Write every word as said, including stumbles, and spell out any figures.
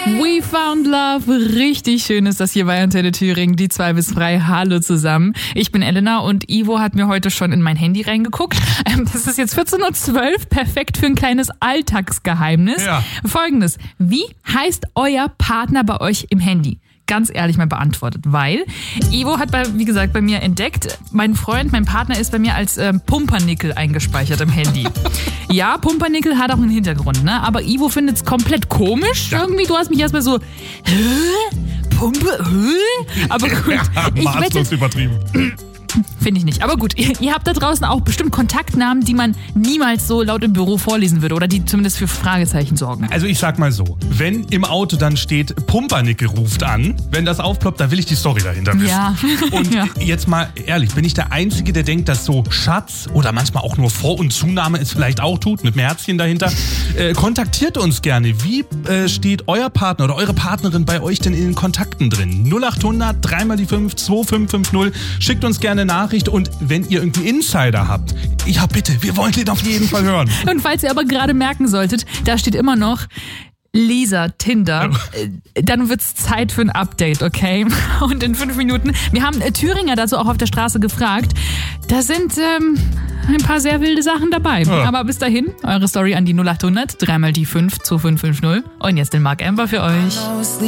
We found love. Richtig schön ist das hier bei Antenne Thüringen. Die zwei bis drei. Hallo zusammen. Ich bin Elena und Ivo hat mir heute schon in mein Handy reingeguckt. Das ist jetzt vierzehn Uhr zwölf. Perfekt für ein kleines Alltagsgeheimnis. Ja. Folgendes. Wie heißt euer Partner bei euch im Handy? Ganz ehrlich mal beantwortet, weil Ivo hat, bei, wie gesagt, bei mir entdeckt, mein Freund, mein Partner ist bei mir als ähm, Pumpernickel eingespeichert im Handy. Ja, Pumpernickel hat auch einen Hintergrund, ne? Aber Ivo findet es komplett komisch. Ja. Irgendwie, du hast mich erstmal so, hä? Pumpe, hä? Aber gut. Ja, ich maßlos wette, übertrieben. Finde ich nicht. Aber gut, ihr, ihr habt da draußen auch bestimmt Kontaktnamen, die man niemals so laut im Büro vorlesen würde oder die zumindest für Fragezeichen sorgen. Also ich sag mal so, wenn im Auto dann steht, Pumpernickel ruft an, wenn das aufploppt, dann will ich die Story dahinter wissen. Ja. Und ja. jetzt mal ehrlich, bin ich der Einzige, der denkt, dass so Schatz oder manchmal auch nur Vor- und Zunahme es vielleicht auch tut, mit einem Herzchen dahinter. Äh, kontaktiert uns gerne. Wie äh, steht euer Partner oder eure Partnerin bei euch denn in den Kontakten drin? null acht hundert, drei mal die fünf, zwei fünf fünf null. Schickt uns gerne Nachricht und wenn ihr irgendwie Insider habt, ja bitte, wir wollen den auf jeden Fall hören. Und falls ihr aber gerade merken solltet, da steht immer noch Lisa, Tinder, dann wird's Zeit für ein Update, okay? Und in fünf Minuten, wir haben Thüringer dazu auch auf der Straße gefragt, da sind ähm, ein paar sehr wilde Sachen dabei. Ja. Aber bis dahin, eure Story an die null acht hundert, drei mal die fünf, zwei fünf fünf null und jetzt den Marc Amber für euch.